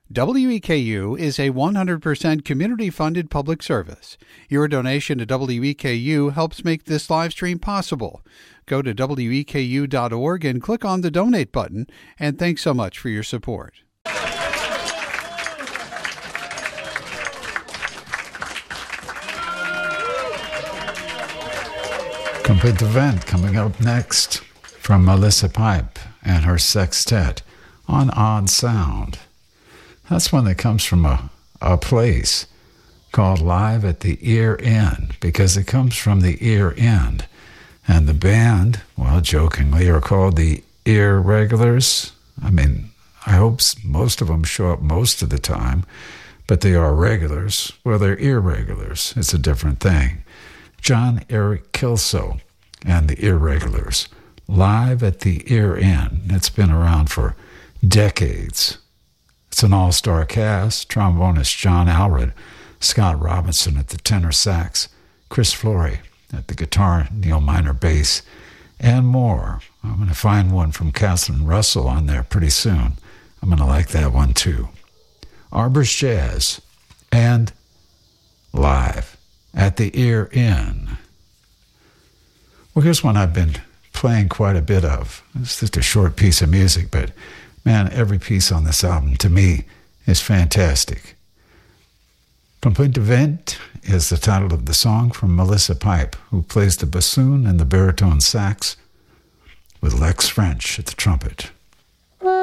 WEKU is a 100% community-funded public service. Your donation to WEKU helps make this live stream possible. Go to weku.org and click on the donate button, and thanks so much for your support. Complete Event coming up next from Melissa Pipe and her sextet on Odd Sound. That's one that comes from a place called Live at the Ear End, because it comes from the ear end. And the band, well, jokingly, are called the Irregulars. I mean, I hope most of them show up most of the time, but they are regulars. Well, they're irregulars. It's a different thing. John Eric Kilso and the Irregulars, Live at the Ear End. It's been around for decades. It's an all-star cast. Trombonist John Alred, Scott Robinson at the tenor sax, Chris Flory at the guitar, Neil Miner bass, and more. I'm going to find one from Kathleen Russell on there pretty soon. I'm going to like that one too. Arbor's Jazz and Live at the Ear End. Well, here's one I've been playing quite a bit of. It's just a short piece of music, but man, every piece on this album, to me, is fantastic. Complete Event is the title of the song from Melissa Pipe, who plays the bassoon and the baritone sax, with Lex French at the trumpet.